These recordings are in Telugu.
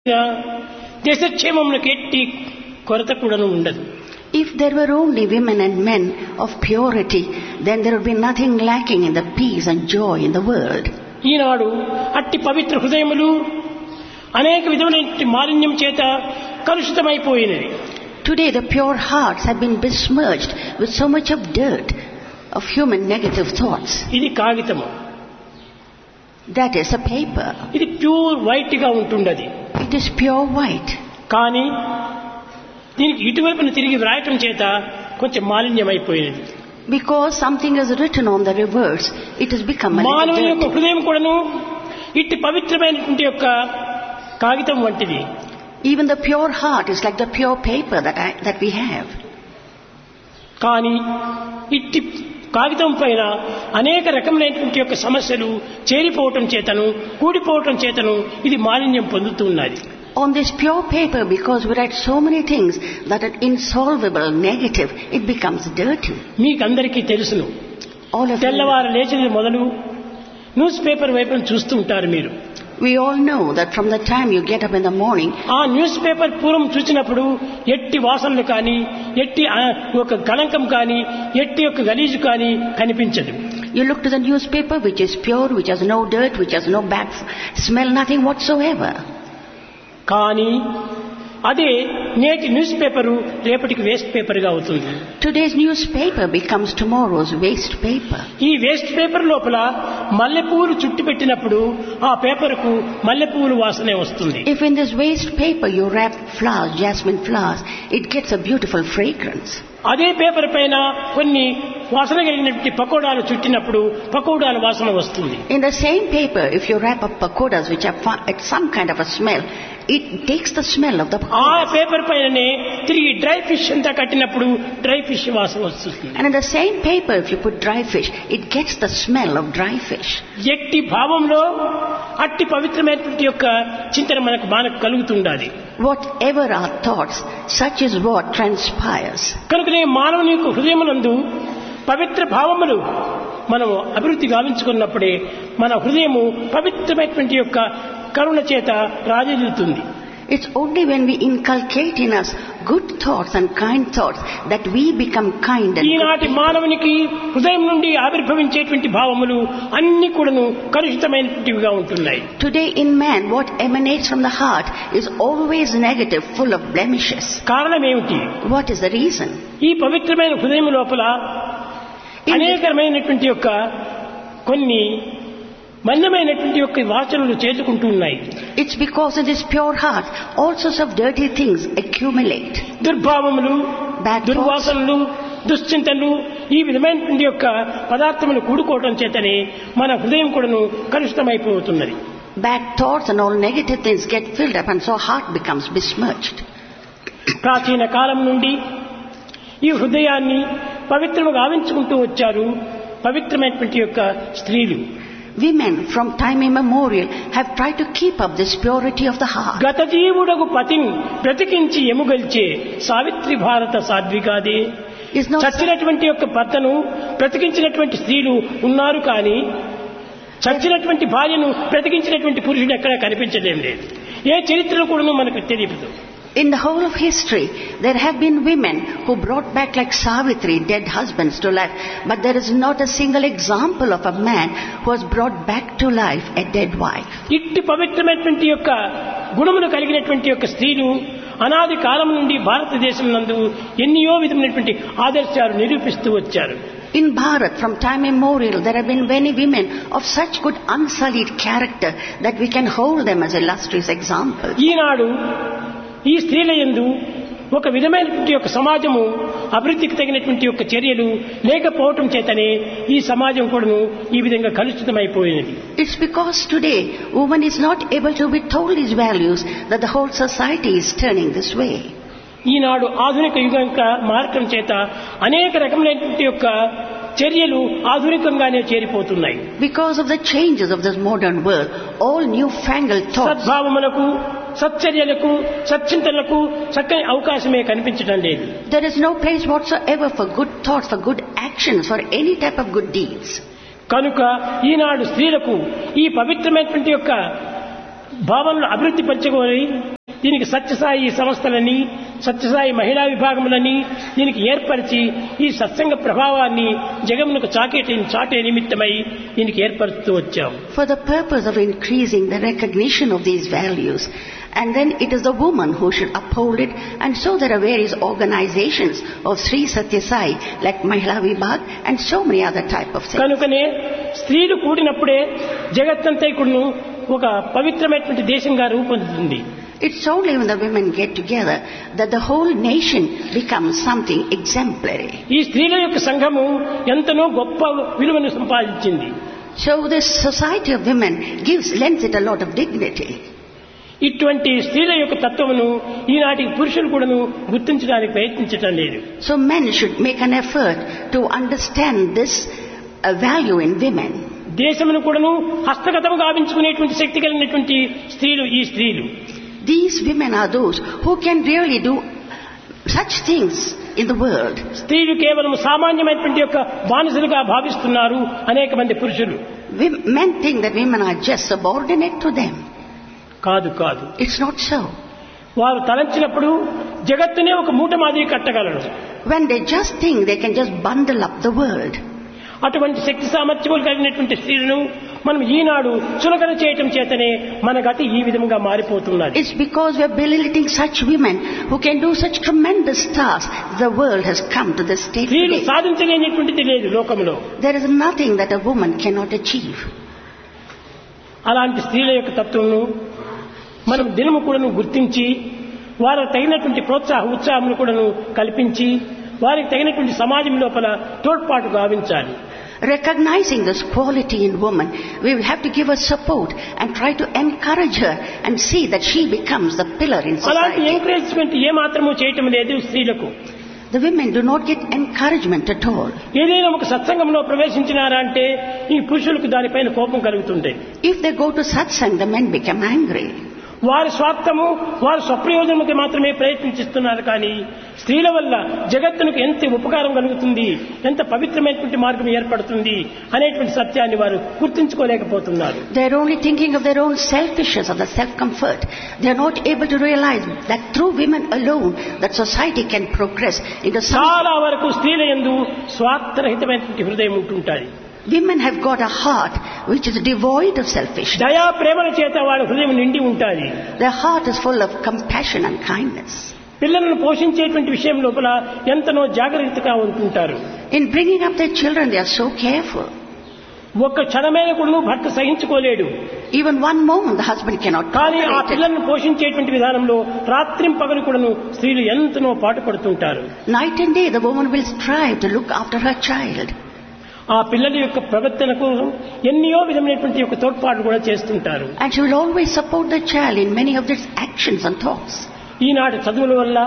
దేశక్షేమమునకు ఎట్టి కొరత కూడాను ఉండదు. If there were only women and men of purity, then there would be nothing lacking in the peace and joy in the world. ఈనాడు అట్టి పవిత్ర హృదయములు అనేక విధమైన మాలిన్యం చేత కలుషితమైపోయినవి. Today the pure hearts have been besmirched with so much of dirt of human negative thoughts. ఇది కాగితము. That is a paper. ఇది ప్యూర్ వైట్ గా ఉంటుండది. It is pure white. కానీ దీనికి ఇటువైపున తిరిగి వ్రాయటం చేత కొంచెం మాలిన్యమైపోయినది. Because something is written on the reverse, it has become a little మానవుని యొక్క dirty. హృదయం కూడాను ఇట్టి పవిత్రమైనటువంటి యొక్క కాగితం వంటిది. Even the pure heart is like the pure paper that we have. కానీ ఇట్టి కాగితం పైన అనేక రకములైనటువంటి యొక్క సమస్యలు చేరిపోవటం చేతను కూడిపోవటం చేతను ఇది మాలిన్యం పొందుతున్నది. On this pure paper, because we write so many things that are insolvable, negative, it becomes dirty. మీకందరికీ తెలుసును. All of you, తెల్లవారు లేచినది మొదలు న్యూస్ పేపర్ వైపును చూస్తూ ఉంటారు మీరు. we all know that from the time you get up in the morning, ఆ న్యూస్ పేపర్ పూర్వం చూసినప్పుడు ఎట్టి వాసనలు కానీ ఎట్టి ఒక కళంకం కానీ ఎట్టి యొక్క గలీజు కానీ కనిపించదు. you look to the newspaper which is pure, which has no dirt, which has no bad smell, nothing whatsoever. కానీ అదే నేటి న్యూస్ పేపరు రేపటికి వేస్ట్ పేపర్ గా అవుతుంది. Today's newspaper becomes tomorrow's waste paper. ఈ వేస్ట్ పేపర్ లోపల మల్లెపూలు చుట్టి పెట్టినప్పుడు ఆ పేపర్కు మల్లెపూలు వాసనే వస్తుంది. If in this waste paper you wrap flowers, jasmine flowers, it gets a beautiful fragrance. అదే పేపర్ పైన కొన్ని వాసన కలిగినటువంటి పకోడాలు చుట్టినప్పుడు పకోడాల వాసన వస్తుంది. In the same paper, if you wrap up pakodas which have some kind of a smell, it takes the smell of the ఆ pakodas. పేపర్ పైననే తిరిగి డ్రై ఫిష్ అంతా కట్టినప్పుడు డ్రై ఫిష్ వాసన వస్తుంది. And in the same paper, if you put dry fish, it gets the smell of dry fish. ఎట్టి భావంలో అట్టి పవిత్రమైనటువంటి యొక్క చింతన మనకు కలుగుతుండాలి. Whatever our thoughts, such is what transpires. కనుకనే మానవుని యొక్క హృదయమునందు పవిత్ర భావములు మనం అభివృద్ధి గావించుకున్నప్పుడే మన హృదయము పవిత్రమైనటువంటి యొక్క కరుణ చేత రాజీలుతుంది. It's only when we inculcate in us good thoughts and kind thoughts that we become kind and good. ఈనాటి మానవునికి హృదయం నుండి ఆవిర్భవించేటువంటి భావములు అన్ని కూడాను కలుషితమైనటువంటివిగా ఉంటున్నాయి. Today in man, what emanates from the heart is always negative, full of blemishes. కారణం ఏమిటి? What is the reason? ఈ పవిత్రమైన హృదయం లోపల అనేకమైనటువంటి యొక్క కొన్ని మలినమైనటువంటి యొక్క వాసనలు చేర్చుకుంటూ ఉన్నాయి. It's because in this pure heart all sorts of dirty things accumulate. దుర్భావములు, Bad thoughts, దుర్వాసనలు, దుశ్చింతలు ఈ విధమైనటువంటి యొక్క పదార్థములు కూడుకోవటం చేతనే మన హృదయం కూడాను కలుషితమైపోతున్నది. bad thoughts and all negative things get filled up and so heart becomes besmirched. ప్రాచీన కాలం నుండి ఈ హృదయాన్ని పవిత్రముగా గావించుకుంటూ వచ్చారు పవిత్రమైనటువంటి యొక్క స్త్రీలు. Women from time immemorial have tried to keep up this purity of the heart. గత జీవుడకు పతిని బ్రతికించి ఎముగల్చే సావిత్రి భారత సాధ్వికాదే. Is not చచ్చినటువంటి యొక్క భర్తను బ్రతికించినటువంటి స్త్రీలు ఉన్నారు కానీ చచ్చినటువంటి భార్యను బ్రతికించినటువంటి పురుషుడు ఎక్కడ కనిపించలేం లేదు. ఏ చరిత్రలో కూడా మనకు తెలియదు. in the whole of history, there have been women who brought back like Savitri, dead husbands to life. But there is not a single example of a man who has brought back to life a dead wife. ఇట్టి పవిత్రమైనటువంటి యొక్క గుణములు కలిగినటువంటి యొక్క స్త్రీలు అనాది కాలం నుండి భారతదేశం నందు ఎన్నో విధమైనటువంటి ఆదర్శాలు నిరూపిస్తూ వచ్చారు. In Bharat, from time immemorial, there have been many women of such good unsullied character that we can hold them as illustrious examples. ఈనాడు ఈ స్త్రీల యందు ఒక విధమైనటువంటి యొక్క సమాజము అభివృద్ధికి తగినటువంటి యొక్క చర్యలు లేకపోవటం చేతనే ఈ సమాజం కూడాను ఈ విధంగా కలుషితమైపోయినది. It's because today woman is not able to be told these values that the whole society is turning this way. ఈనాడు ఆధునిక యుగంగా మారటం చేత అనేక రకములైనటువంటి యొక్క చర్యలు ఆధునికంగానే చేరిపోతున్నాయి. Because of the changes of this modern world, all newfangled thoughts, సద్భావములకు, సచ్చర్యలకు, సచ్చింతనలకు చక్కని అవకాశమే కనిపించడం లేదు. there is no place whatsoever for good thoughts, for good actions, for any type of good deeds. కనుక ఈనాడు స్త్రీలకు ఈ పవిత్రమైనటువంటి యొక్క భావనలు అభివృద్ధి పరచుకొని దీనికి సత్యసాయి సంస్థలని, సత్యసాయి మహిళా విభాగములని దీనికి ఏర్పరిచి ఈ సత్సంగ ప్రభావాన్ని జగమునకు చాటే నిమిత్తమై దీనికి ఏర్పరుస్తూ వచ్చాం. For the purpose of increasing the recognition of these values, and then it is the woman who should uphold it, and so there are various organizations of Sri Satya Sai like Mahila Vibhag and so many other type of things. కనుకనే స్త్రీలు కూడినప్పుడే జగత్తంతా కూడాను ఒక పవిత్రమైనటువంటి దేశంగా రూపొందుతుంది. It's only when the women get together that the whole nation becomes something exemplary. ఈ స్త్రీల యొక్క సంఘము ఎంతనో గొప్ప విలువను సంపాదించింది. So this society of women lends it a lot of dignity. ఇటువంటి స్త్రీల యొక్క తత్వమును ఈనాటి పురుషులు కూడాను గుర్తించడానికి ప్రయత్నించటం లేదు. So men should make an effort to understand this value in women. దేశమును కూడాను హస్తగతము గావించుకునేటువంటి శక్తి కలిగినటువంటి స్త్రీలు ఈ స్త్రీలు. These women are those who can really do such things in the world. స్త్రీలు కేవలం సామాన్యమైనటువంటి యొక్క బానిసలుగా భావిస్తున్నారు అనేక మంది పురుషులు. Men think that women are just subordinate to them. కాదు కాదు. It's not so. వారు తలంచినప్పుడు జగత్తునే ఒక మూట మాదిరి కట్టగలరు. When they just think they can just bundle up the world. అటువంటి శక్తి సామర్థ్యములు కలిగినటువంటి స్త్రీలను మనం ఈనాడు చులకన చేయటం చేతనే మన గతి ఈ విధంగా మారిపోతున్నది. It's because we are belittling such women who can do such tremendous tasks. The world has come to this state స్త్రీలు today. సాధించలేనిటువంటిది లేదు లోకంలో. There is nothing that a woman cannot achieve. అలాంటి స్త్రీల యొక్క తత్వమును మనం దినము కూడాను గుర్తించి వారికి తగినటువంటి ఉత్సాహమును కూడాను కల్పించి వారికి తగినటువంటి సమాజం లోపల తోడ్పాటు గావించాలి. Recognizing this quality in woman, we will have to give her support and try to encourage her and see that she becomes the pillar in అలాంటి society. ఎంకరేజ్మెంట్ ఏమాత్రము చేయటం లేదు స్త్రీలకు. The women do not get encouragement at all. ఏదైనా ఒక సత్సంగంలో ప్రవేశించినారా అంటే ఈ పురుషులకు దానిపైన కోపం కలుగుతుంది. If they go to satsang, the men become angry. వారి స్వార్థము వారి స్వప్రయోజనముకి మాత్రమే ప్రయత్నిస్తున్నారు కానీ స్త్రీల వల్ల జగత్తునికి ఎంత ఉపకారం కలుగుతుంది, ఎంత పవిత్రమైనటువంటి మార్గం ఏర్పడుతుంది అనేటువంటి సత్యాన్ని వారు గుర్తించుకోలేకపోతున్నారు. They are only thinking of their own selfishness, of the self-comfort. They are not able to realize that through women alone that society can progress into something. చాలా వరకు స్త్రీల యందు స్వార్థరహితమైనటువంటి హృదయం ఉంటుంటాయి. Women have got a heart which is devoid of selfishness. దయా ప్రేమల చేత వారి హృదయం నిండి ఉంటాయి. Their heart is full of compassion and kindness. పిల్లలను పోషించేటువంటి విషయం లోపల ఎంతనో జాగ్రత్తగా ఉంటుంటారు. In bringing up their children, they are so careful. ఒక్క క్షణమైన కూడా భర్త సహించుకోలేడు. Even one moment the husband cannot కానీ ఆ tolerate it. పిల్లలను పోషించేటువంటి విధానంలో రాత్రింపగలు కూడాను స్త్రీలు ఎంతనో పాటుపడుతుంటారు. Night and day the woman will strive to look after her child. ఆ పిల్లల యొక్క ప్రవర్తనకు ఎన్నో విధమైనటువంటి యొక్క తోడ్పాటు కూడా చేస్తుంటారు. And she will always support the child in many of its actions and thoughts. ఈనాటి చదువుల వల్ల,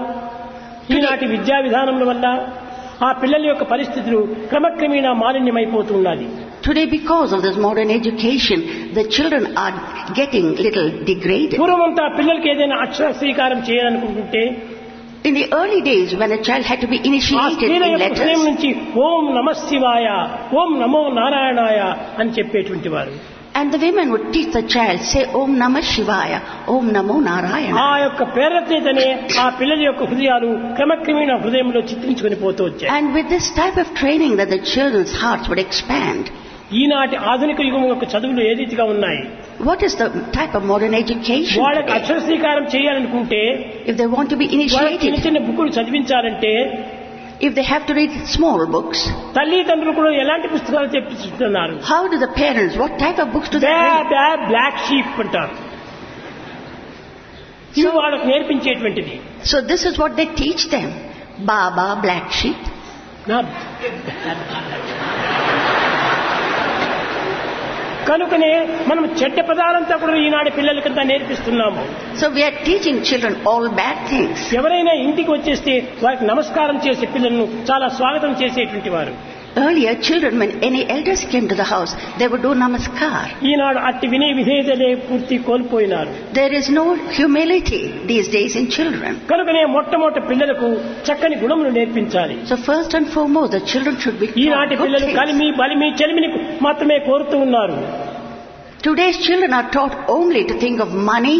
ఈనాటి విద్యా విధానముల వల్ల ఆ పిల్లల యొక్క పరిస్థితులు క్రమక్రమేణా మాలిన్యమైపోతున్నది. Today, because of this modern education, the children are getting little degraded. పూర్వమంతా పిల్లలకి ఏదైనా అక్షర స్వీకారం చేయాలనుకుంటుంటే In the early days, when a child had to be ఆ initiated స్త్రీల in యొక్క హృదయం letters, నుంచి ఓం నమః శివాయ, ఓం నమో నారాయణాయ అని చెప్పేటువంటి వారు. and the women would teach the child, say Om Namah Shivaya, Om Namo Narayana. ఆ యొక్క ప్రేరణతోనే ఆ పిల్లల యొక్క హృదయాలు క్రమక్రమేణా హృదయంలో చిత్రించుకొని పోతూ వచ్చాయి. And with this type of training that the children's hearts would expand. ఈనాటి ఆధునిక యుగం యొక్క చదువులు ఏ రీతిగా ఉన్నాయి? What is the type of modern education వాళ్ళకి today? అక్షర స్వీకారం చేయాలనుకుంటే, If they want to be వాళ్ళకి చిన్న initiated, చిన్న బుక్కులు చదివించాలంటే if they have to read small books, తల్లిదండ్రులు కూడా ఎలాంటి పుస్తకాలు తెప్పిస్తున్నారు? how do the parents, what type of books do they read? Black sheep అంటారు. ఇది వాళ్ళకి నేర్పించేటువంటిది. So this is what they teach them. Baba, black sheep. కనుకనే మనం చెడ్డ పదాలంతా కూడా ఈనాడు పిల్లలకంతా నేర్పిస్తున్నాము. So we are teaching children all bad things. ఎవరైనా ఇంటికి వచ్చేస్తే వారికి నమస్కారం చేసే పిల్లలను చాలా స్వాగతం చేసేటువంటి వారు. Earlier, children, when any elders came to the house, they would do namaskar. ఈనాడు అట్టి వినయ విధేయతలే పూర్తి కోల్పోయినారు. There is no humility these days in children. కనుకనే మొట్టమొదటి పిల్లలకు చక్కని గుణములు నేర్పించాలి. So first and foremost, the children should be taught ఈనాటి good పిల్లలు things. కలిమి బలిమి చెలిమిని మాత్రమే కోరుతూ ఉన్నారు. Today's children are taught only to think of money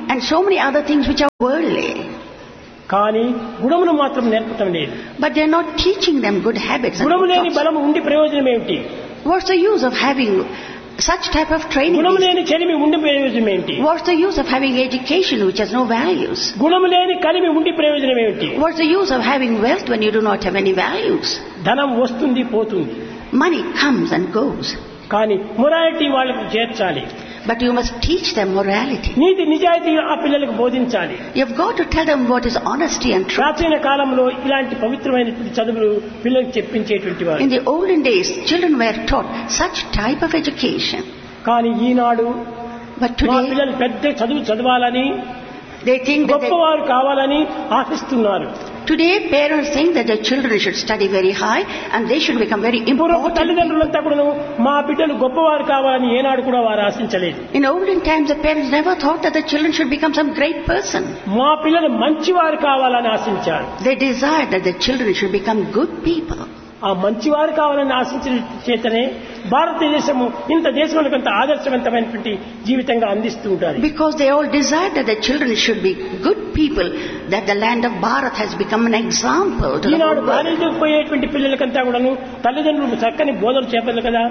and so many other things which are worldly. కానీ గుణమును మాత్రం నేర్పటం లేదు. But they are not teaching them good habits. And గుణము good లేని thoughts. బలము ఉండి ప్రయోజనం ఏమిటి? What's the use of having such type of training? గుణము లేని చెలిమి ఉండి ప్రయోజనం ఏమిటి? What's the use of having education which has no values? గుణము లేని కలిమి ఉండి ప్రయోజనం ఏమిటి? What's the use of having wealth when you do not have any values? ధనం వస్తుంది పోతుంది. Money comes and goes. కానీ మొరాలిటీ వాళ్ళకు చేర్చాలి. But you must teach them morality. నీతి నిజాయితీ ఆ పిల్లలకు బోధించాలి. You've got to tell them what is honesty and truth. ప్రాచీన కాలంలో ఇలాంటి పవిత్రమైనటువంటి చదువులు పిల్లలకు చెప్పించేటువంటి వారు. In the olden days, children were taught such type of education. కానీ ఈనాడు But మా today, పిల్లలు పెద్ద చదువు చదవాలని they think that గొప్పవారు కావాలని ఆశిస్తున్నారు. today parents think that their children should study very high and they should become very పూర్వపు important. తల్లిదండ్రులంతా కూడా మా బిడ్డలు గొప్పవారు కావాలని ఏనాడు కూడా వారు ఆశించలేదు. In olden times, the parents never thought that the children should become some great person. మా పిల్లలు మంచివారు కావాలని ఆశించారు. They desired that the children should become good people. ఆ మంచివారు కావాలని ఆశించిన చేతనే భారతదేశము ఇంత దేశంలో కొంత ఆదర్శవంతమైనటువంటి జీవితంగా అందిస్తూ ఉంటారు. Because they all desired that the children should be good people, that the land of Bharat has become an example to the Eenadu whole world. కాలేజీకి పోయేటువంటి పిల్లలకంతా కూడాను తల్లిదండ్రులు చక్కని బోధనలు చెప్పారు కదా.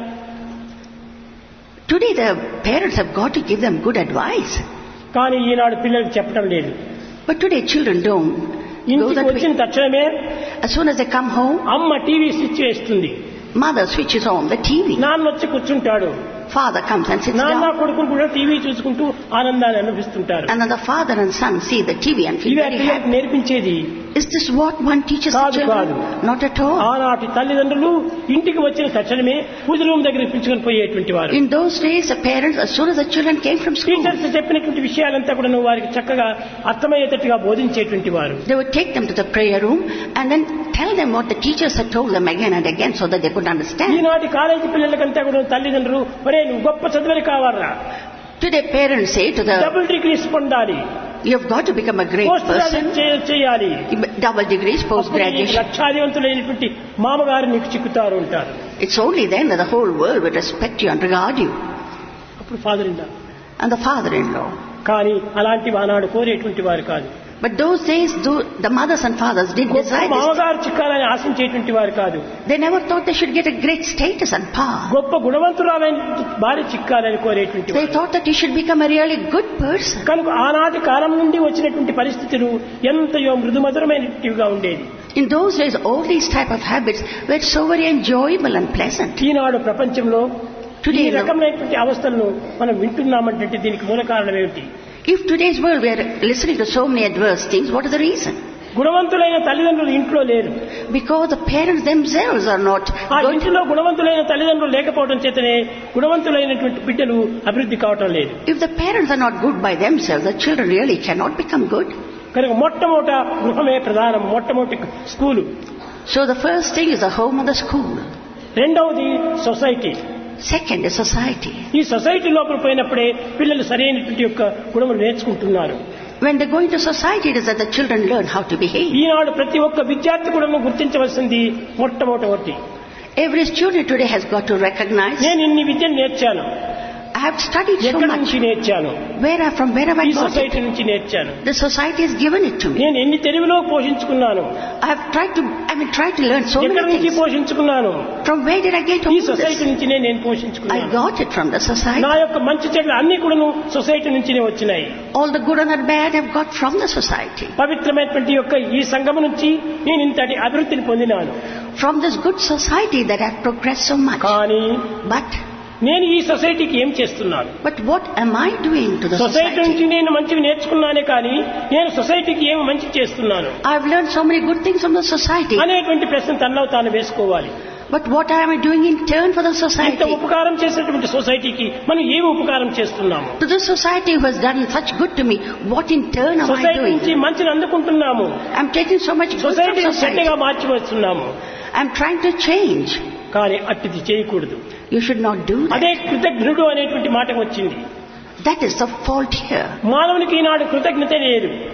Today the parents have got to give them good advice. కానీ ఈనాడు పిల్లలకు చెప్పడం లేదు. But today children don't go ఇంటికి that వచ్చిన way. తక్షణమే As soon as they come home, అమ్మ టీవీ స్విచ్ వేస్తుంది. mother switches on the TV. నాన్న వచ్చి కూర్చుంటాడు. Father comes and sits నాన్న down. కొడుకులు కూడా టీవీ చూసుకుంటూ ఆనందాన్ని అనుభవిస్తుంటారు. And then the father and son see the TV and feel ఇవే very పిల్లలకు happy. నేర్పించేది Is this what one teaches the కాదు, children? కాదు. Not at all. ఆనాటి తల్లిదండ్రులు ఇంటికి వచ్చిన తక్షణమే పూజ రూమ్ దగ్గర పిలుచుకొని పోయేటువంటి వారు. In those days, the parents, as soon as the children came from school, teachers చెప్పినటువంటి విషయాలంతా కూడా వారికి చక్కగా అర్థమయ్యేటట్టుగా బోధించేటువంటి వారు. they would take them to the prayer room and then tell them what the teachers had told them again and again so that they could understand. ఈనాటి కాలేజీ పిల్లలకంతా కూడా తల్లిదండ్రులు ఒరే నువ్వు గొప్ప చదువుని కావాలరా, Today parents say to the, double degrees పొందాలి, you've got to become a great post person, graduate చేయాలి, double degrees, అప్పుడు నీకు post-graduation. లక్షాధివంతులైనటువంటి మామగారు నీకు చిక్కుతారు ఉంటారు. It's only then that the whole world will respect you and regard you. అప్పుడు father in law. And the father-in-law. కానీ అలాంటి ఆనాడు కోరేటువంటి వారు కాదు. But those days, the mothers and fathers didn't గొప్ప desire this. మామగారు చిక్కాలని ఆశించేటువంటి వారు కాదు. They never thought they should get a great status and power. గొప్ప గుణవంతురాలైన భార్య చిక్కాలని కోరేటువంటి They వారు. thought that you should become a really good person. కనుక ఆనాటి కాలం నుండి వచ్చినటువంటి పరిస్థితులు ఎంతయో మృదుమధురమైనటివిగా ఉండేది. In those days, all these type of habits were so very enjoyable and pleasant. ఈనాడు ప్రపంచంలో ఈ Today, రకమైనటువంటి అవస్థలను మనం వింటున్నామంటే దీనికి మూల కారణం ఏమిటి? if today's world we are listening to so many adverse things, what is the reason? గుణవంతులైన తల్లిదండ్రులు ఇంట్లో లేరు. Because the parents themselves are not ఆ going to, ఇంటిలో గుణవంతులైన తల్లిదండ్రులు లేకపోవడం చేతనే గుణవంతులైనటువంటి బిడ్డలు అభివృద్ధి కావటం లేదు. if the parents are not good by themselves, the children really cannot become good. కనుక మొట్టమొదట గృహమే ప్రధానం, మొట్టమొదటి school. So the first thing is the home of the school. రెండవది సొసైటీ. Second is society. ఈ సొసైటీ లోపల పోయినప్పుడే పిల్లలు సరైనటువంటి యొక్క గుణములు నేర్చుకుంటున్నారు. When they go into society, it is that the children learn how to behave. ఈనాడు ప్రతి ఒక్క విద్యార్థి కూడా గుర్తించవలసింది మొట్టమొదటి. Every student today has got to recognize, నేను ఇన్ని విద్యను నేర్చాను, I have studied so ఎక్కడి much. నుంచి నేర్చాను, From where have I ఈ got it? సొసైటీ నుంచి నేర్చాను. The society has given it to me. నేను ఎన్ని తెలివిలో పోషించుకున్నాను, I have tried to learn so ఎక్కడి many నుంచి things. పోషించుకున్నాను, From where did I get ఈ all సొసైటీ this? నుంచినే నేను I పోషించుకున్నాను. got it from the society. నా యొక్క మంచి చెడులు అన్ని కూడా సొసైటీ నుంచినే వచ్చినాయి. All the good and the bad I've got from the society. పవిత్రమైనటువంటి యొక్క ఈ సంఘం నుంచి నేను ఇంతటి అభివృద్ధిని పొందినాను. From this good society that I've progressed so much. కానీ But నేను ఈ సొసైటీకి ఏం చేస్తున్నాను? what am I doing to the society society? నుంచి నేను మంచివి నేర్చుకున్నానే కానీ నేను సొసైటీకి ఏమి మంచి చేస్తున్నాను I've learned so many good things from the society. అనేటువంటి ప్రశ్న తనలో తాను వేసుకోవాలి. But what am I doing in turn for the ఇంత society? ఉపకారం చేసినటువంటి సొసైటీకి మనం ఏమి ఉపకారం చేస్తున్నాము? To the society who has done such good to me, what in turn am I society doing? నుంచి మంచిని అందుకుంటున్నాము, I'm taking so much good from సొసైటీని society. చెడ్డగా మార్చి వస్తున్నాము. I'm trying to change. కానీ అట్టిది చేయకూడదు. You should not do that. అదే కృతజ్ఞుడు అనేటువంటి మాట వచ్చింది. That is the fault here. మానవునికి ఈనాడు కృతజ్ఞత లేదు.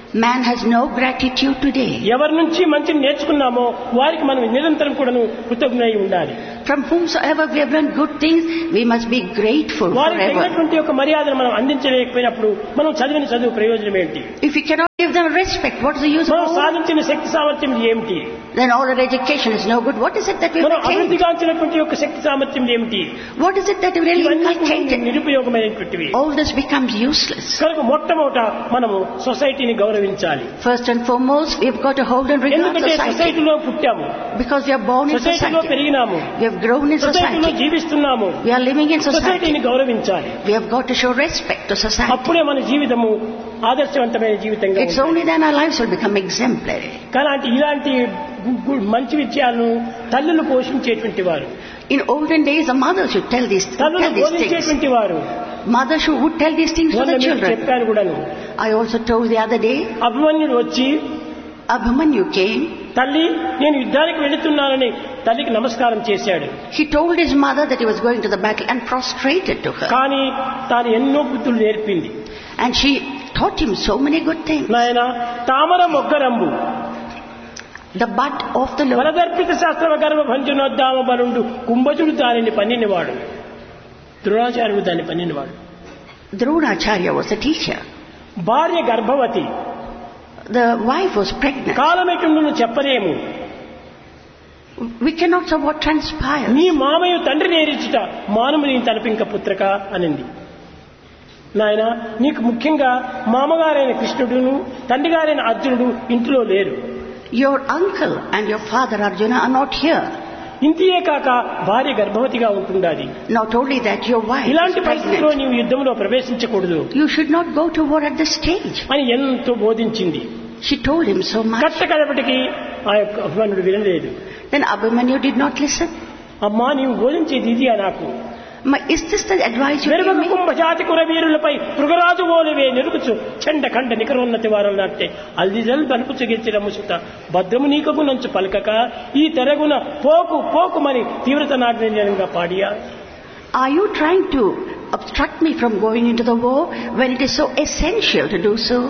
Man has no gratitude today. ఎవరి నుంచి మంచిని నేర్చుకున్నామో వారికి మనం నిరంతరం కూడాను కృతజ్ఞులై ఉండాలి. From whomsoever we have learned good things, we must be grateful వారికి forever. తగినటువంటి యొక్క మర్యాదను మనం అందించలేకపోయినప్పుడు మనం చదివిన చదువు ప్రయోజనం ఏంటి? If we cannot give them respect, what is the use మనం of all? సాధించిన శక్తి సామర్థ్యం ఏమిటి? Then all our education is no good. What is it that we మనం have attained? అభివృద్ధిగాంచినటువంటి యొక్క శక్తి సామర్థ్యం ఏమిటి? What is it that we really ఇవన్నీ inculcated? నిరుపయోగమైనటువంటివి. All this becomes useless. కనుక మొట్టమొదట మనము సొసైటీని గౌరవించాలి. First and foremost, we have got to hold and regard ఎందుకంటే society. సొసైటీలో పుట్టాము, Because we are born in సొసైటీలో society. పెరిగినాము, We have grown in సొసైటీలో society. జీవిస్తున్నాము. We are living in society. సొసైటీని గౌరవించాలి. We have got to show respect to society. అప్పుడే మన జీవితము ఆదర్శవంతమైన జీవితంగా It's ఉంటుంది. only then our lives will become exemplary. కానీ ఇలాంటి మంచి విషయాలను తల్లులు పోషించేటువంటి వారు, In olden days, a mother should tell these తల్లులు things. బోధించేటువంటి వారు. Mother would tell these things to మొన్న the మీకు children. చెప్పాను కూడాను. I also told the other day, అభిమన్యుడు వచ్చి, Abhimanyu came. తల్లి నేను యుద్ధానికి వెళుతున్నానని తల్లికి నమస్కారం చేశాడు. He told his mother that he was going to the battle and prostrated to her. కానీ తాను ఎన్నో బుద్ధులు నేర్పింది. And she taught him so many good things. నాయన తామర మొగ్గరంబు The bud of the Lord. వరదర్పిత శాస్త్రవ గర్భ భంజనోద్దామ బలుండు కుంభజుడు దానిని పన్నినవాడు, ద్రోణాచార్యుడు దాన్ని పన్నినవాడు. Dronacharya was a teacher. భార్య గర్భవతి, The wife was pregnant. కాలమెటుండును చెప్పలేము. We cannot say what transpired. నీ మామయ్య తండ్రి నేరిచుట మానము నీ తలపింక పుత్రక అనింది. నాయన నీకు ముఖ్యంగా మామగారైన కృష్ణుడును తండ్రి గారైన అర్జునుడు ఇంట్లో లేరు. Your uncle and your father Arjuna are not here. ఇంతియే కాక భార్య గర్భవతిగా ఉంటుండాలి. Not only that, your wife ఇలాంటి is పరిస్థితిలో pregnant. నీవు యుద్ధంలో ప్రవేశించకూడదు You should not go to war at this stage. అని ఎంతో బోధించింది. She told him so much. కట్ట కడపటికి ఆ యొక్క అభిమన్యుడు వినలేదు. Then Abhimanyu did not listen. అమ్మా నీవు బోధించేది ఇది నాకు. Is this the advice you give వెలుగ me? కుంభజాతి కురవీరులపై మృగరాజు ఓలివే నిరుకుచు చెండ కండ నికరోన్నతి వారం నాటే అల్దిజల్ బలుపుచు గెలిచిన ముసుత భద్రము నీకకు నంచు పలకక ఈ తెరగున పోకు పోకుమని తీవ్రత నాటినంగా పాడియా. Are you trying to obstruct me from going into the war when it is so essential to do so?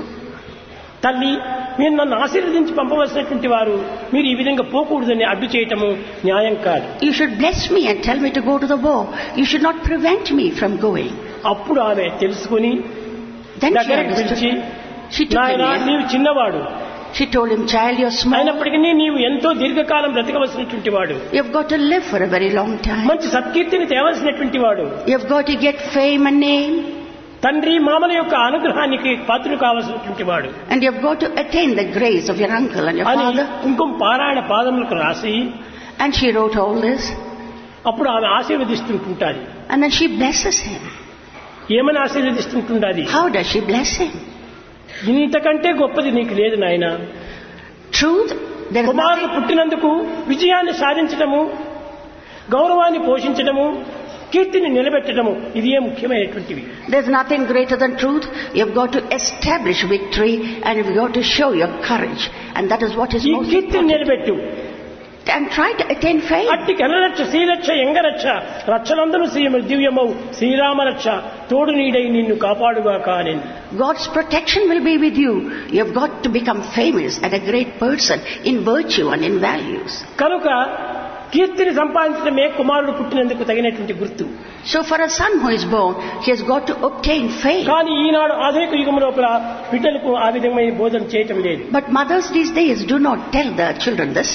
తల్లి మీరు నన్ను ఆశీర్వదించి పంపవలసినటువంటి వారు మీరు ఈ విధంగా పోకూడదని అడ్డు చేయటము న్యాయం కాదు. You should bless me and tell me to go to the war. You should not prevent me from going. అప్పుడు ఆమె తెలుసుకుని Then she దగ్గరికి పిలిచి, understood. She took him నాయన in. నీవు చిన్నవాడు, She told him, child, you're small. అయినప్పటికీ నీవు ఎంతో దీర్ఘకాలం బ్రతకవలసినటువంటి వాడు, You've got to live for a very long time. మంచి సత్కీర్తిని తేవలసినటువంటి వాడు, You've got to get fame and name. తండ్రి మామల యొక్క అనుగ్రహానికి పాత్రుడు కావలసినటువంటి వాడు And you've got to attain the grace of your uncle and your అని father. కుంకుమ పారాయణ పాదములకు రాసి And she wrote all this. అప్పుడు ఆమె ఆశీర్వదిస్తుంటుంటాది. And then she blesses him. ఏమని ఆశీర్వదిస్తుంటుండాది? How does she bless him? ఇంతకంటే గొప్పది నీకు లేదు నాయన. Truth, there is కుమారుడు nothing. పుట్టినందుకు విజయాన్ని సాధించడము, గౌరవాన్ని పోషించడము, కీర్తిని నిలబెట్టడము ఇదే ముఖ్యమైనటువంటివి. There's nothing greater than truth. You've got to establish victory and you've got to show your courage. And that is what is ఈ most కీర్తిని important. నిలబెట్టు. And try to attain fame. అట్టి కనరక్ష శ్రీరక్ష ఎంగరక్ష రక్షలందరూ దివ్యమౌ శ్రీరామరక్ష తోడు నీడై నిన్ను కాపాడుగాక అని. God's protection will be with you. You've got to become famous and a great person in virtue and in values. కనుక కీర్తిని సంపాదించడమే కుమారుడు పుట్టినందుకు తగినటువంటి గుర్తు. So for a son who is born, he has got to obtain fame. కానీ ఈనాడు ఆధునిక యుగం లోపల బిడ్డలకు ఆ విధమైన బోధన చేయటం లేదు. But mothers these days do not tell their children this.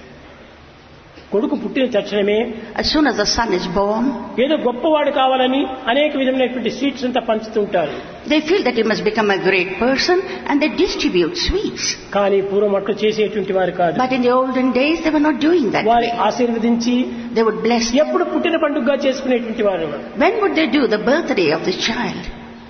కొడుకు పుట్టిన తక్షణమే As soon as the son is born, ఏదో గొప్పవాడు కావాలని అనేక విధమైనటువంటి స్వీట్స్ అంతా పంచుతుంటారు. they feel that he must become a great person and they distribute sweets. కానీ పూర్వం అట్లు చేసేటువంటి వారు కాదు. But in the olden days, they were not doing that వారి way. ఆశీర్వదించి They would bless. ఎప్పుడు పుట్టిన పండుగగా చేసుకునేటువంటి వారు. When would they do the birthday of the child?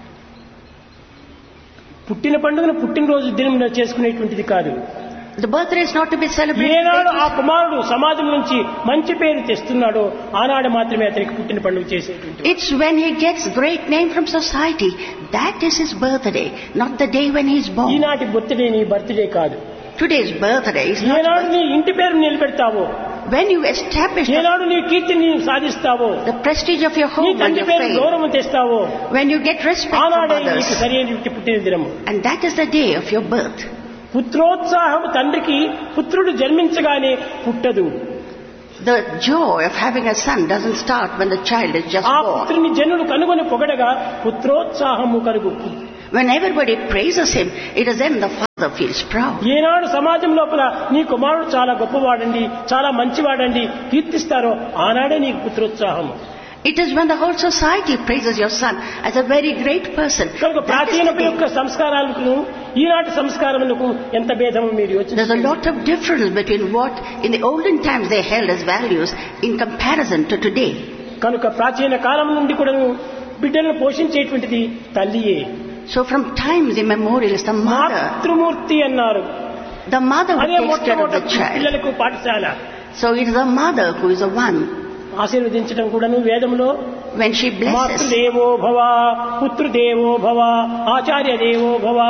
పుట్టిన పండుగను పుట్టినరోజు దినం చేసుకునేటువంటిది కాదు. The birthday is not to be celebrated. ఏనాడు ఆ కుమారుడు సమాజం నుంచి మంచి పేరు తెస్తున్నాడో ఆనాడు మాత్రమే అతనికి పుట్టిన పండుగ చేసేటువంటి. It's when he gets great name from society. That is his birthday, not the day when he is born. ఈనాటి బర్త్డే నీ బర్త్డే కాదు. Today's birthday is not. ఏనాడు నీ ఇంటి పేరు నిలబెడతావో when you establish ఏనాడు నీ కీర్తిని సాధిస్తావో, the prestige of your నీ home and తండ్రి your పేరు fame, గౌరవం తెస్తావో, when you get respect from ఆనాడే నీకు others, సరైన పుట్టిన దినము. and that is the day of your birth. పుత్రోత్సాహం తండ్రికి పుత్రుడు జన్మించగానే పుట్టదు. The joy of having a son doesn't start when the child is just ఆ born. పుత్రుని జనుడు కనుగొని పొగడగా పుత్రోత్సాహము కలుగు. When everybody praises him, it is then the father feels proud. ఏనాడు సమాజం లోపల నీ కుమారుడు చాలా గొప్పవాడండి, చాలా మంచివాడండి కీర్తిస్తారో ఆనాడే నీకు పుత్రోత్సాహం. It is when the whole society praises your son as a very great person. కనుక That is ప్రాచీన the day. యొక్క సంస్కారాలకు ఈనాటి సంస్కారములకు ఎంత భేదము మీరు There's a యోచించండి. lot of difference between what in the olden times they held as values in comparison to today. కనుక ప్రాచీన కాలం నుండి కూడా బిడ్డలను పోషించేటువంటిది తల్లియే. So from times immemorial is the mother. మాతృమూర్తి అన్నారు. The mother who అదే takes care of the మొట్టమొదటి child. పిల్లలకు పాఠశాల. So it is the mother who is the one. ఆశీర్వదించడం కూడాను వేదంలో When she blesses, మాతృదేవో భవ, పుత్రదేవో భవ, ఆచార్య దేవో భవ,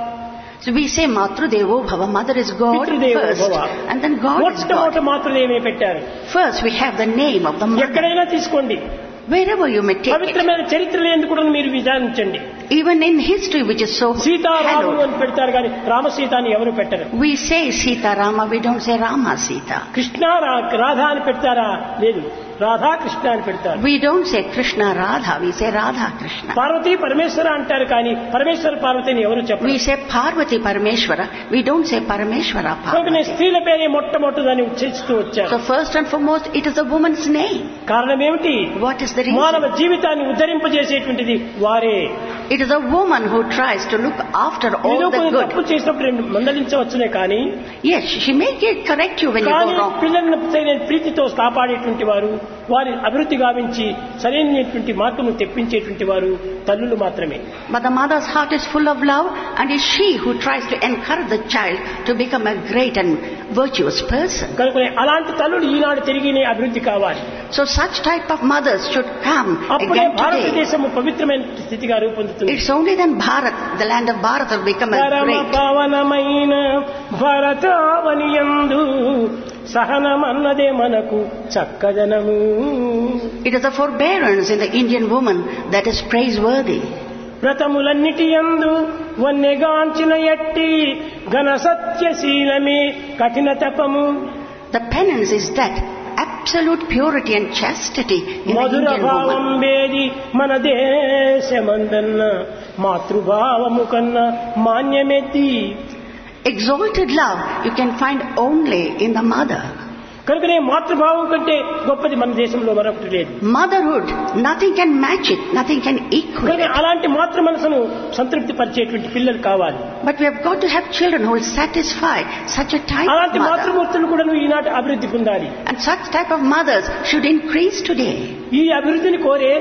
so we say Matru Devo Bhava, mother is God పితృదేవో first, భవ. and then God is మొట్టమొదట God. మాతృదేవే పెట్టారు. First we have the name of the mother. ఎక్కడైనా తీసుకోండి, Wherever you may take it. పవిత్రమైన చరిత్రలు ఎందుకు కూడా మీరు విచారించండి. Even in history which is so Seetharamulu hallowed. అని పెడతారు కానీ రామసీత అని ఎవరు పెట్టరు. We say Sita Rama, we don't say Rama Sita. Krishna Radha అని పెడతారా? లేదు, రాధా కృష్ణ అని పెడతారు. We don't say Krishna Radha, we say Radha Krishna. Parvati పరమేశ్వర అంటారు కానీ పరమేశ్వర పార్వతిని ఎవరు చెప్పరు. We say Parvati Parameshwara, we don't say Parameshwara కనుక నేను Parvati. స్త్రీల పేరే మొట్టమొదటిదని ఉచ్చరిస్తూ వచ్చాను. So first and foremost, it is a woman's name. కారణం ఏమిటి? What is the మానవ reason? జీవితాన్ని ఉద్ధరింపజేసేటువంటిది వారే. It is a woman who tries to look after all ఏదో the కొన్ని good. తప్పు చేసినప్పుడు రెండు మందలించవచ్చునే కానీ Yes, she may correct you when you కానీ go wrong. పిల్లలను సరైన ప్రీతితో కాపాడేటువంటి వారు, వారి అభివృద్ధి గావించి సరైనటువంటి మార్పును తెప్పించేటువంటి వారు తల్లులు మాత్రమే. But the mother's heart is full of love, and it's she who tries to encourage the child to become a great and virtuous person. కనుక అలాంటి తల్లులు ఈనాడు తిరిగినే అభివృద్ధి కావాలి. So such type of mothers should come అప్పుడే again today. భారతదేశము పవిత్రమైన స్థితిగా రూపొందుతుంది. It's only then Bharat, the land of Bharat, will become a పరమ great. పవనమైన భరతావనియందు సహనమన్నదే మనకు చక్కదనము. It is the forbearance in the Indian woman that is praiseworthy. వ్రతములన్నిటి యందు వన్నెగాంచిన ఎట్టి ఘన సత్యశీలమే కఠిన తపము. The penance is that absolute purity and chastity in the Mathura Indian భావం woman. వేది మన దేశమందన్న మాతృభావము కన్నా మాన్యమెత్తి. Exalted love you can find only in the mother. కనుకనే మాతృభావం కంటే గొప్పది మన దేశంలో మరొకటి లేదు. Motherhood, nothing can match it, nothing can equal కనుక it. అలాంటి మాతృ మనసును సంతృప్తి పరిచేటువంటి పిల్లలు కావాలి. But we have got to have children who will satisfy such a type of అలాంటి mother. మాతృమూర్తులు కూడా ఈనాటి అభివృద్ధి పొందాలి. And such type of mothers should increase today. ఈ అభివృద్ధిని కోరే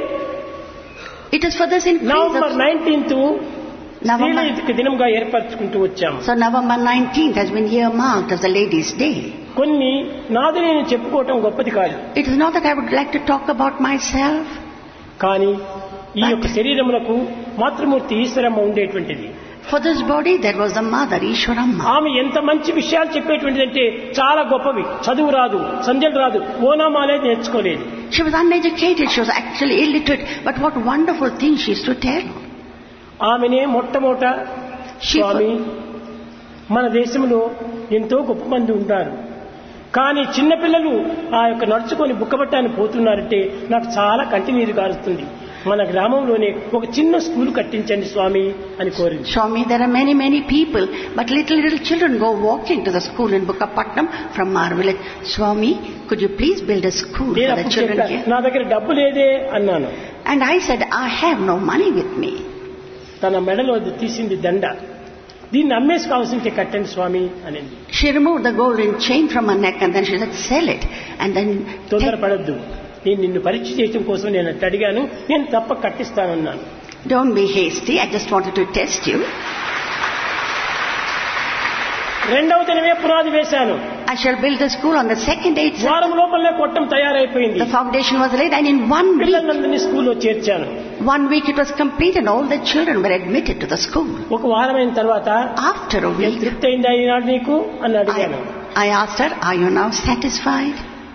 It is for this increase November of 19th November. స్త్రీల దినంగా ఏర్పరచుకుంటూ వచ్చాము. So November 19th has been earmarked as the Ladies' Day. కొన్ని నాది నేను చెప్పుకోవటం గొప్పది కాదు. It is not that I would like to talk about myself. కానీ ఈ యొక్క శరీరములకు మాతృమూర్తి ఈశ్వరమ్మ ఉండేటువంటిది. For this body there was the mother, Ishwaramma. ఆమె ఎంత మంచి విషయాలు చెప్పేటువంటిదంటే చాలా గొప్పవి. చదువు రాదు, సంధ్యలు రాదు, ఓనామాలే నేర్చుకోలేదు. She was uneducated, she was actually illiterate, but what wonderful things she used to tell. ఆమెనే మొట్టమొదట స్వామి మన దేశంలో ఎంతో గొప్ప మంది ఉంటారు, కానీ చిన్నపిల్లలు ఆ యొక్క నడుచుకొని బుక్కబట్టాన్ని పోతున్నారంటే నాకు చాలా కంటినీరు కారుస్తుంది. మన గ్రామంలోనే ఒక చిన్న స్కూల్ కట్టించండి స్వామి అని కోరింది. Swami, there are many people, but little children go walking to the school in Bukkapatnam from our village. Swami, could you please build a school నేను for the అప్పుడు children చెప్పా, here? నా దగ్గర డబ్బు లేదే అన్నాను. And I said, I have no money with me. తన మెడలో తీసింది దండ, దీన్ని అమ్మేసి కావాల్సింటే కట్టండి స్వామి అని. She removed the golden chain from her neck and then she said, sell it. And then తొందరపడద్దు, నేను నిన్ను పరీక్ష చేయడం కోసం నేను అట్లా అడిగాను, నేను తప్పక కట్టిస్తానన్నాను. don't be hasty, I just wanted to test you. రెండవ దినమే పునాది వేశాను. I shall build a school on the second day itself. వారం లోపలనే కొట్టం తయారైపోయింది. The foundation was laid and in 1 week, పిల్లలందరినీ స్కూల్లో చేర్చాను. 1 week it was complete and all the children were admitted to the school. ఒక వారమైన తర్వాత After a నేను week, తృప్తి అయిందా ఈనాడు నీకు అని అడిగాను. I asked her, are you now satisfied?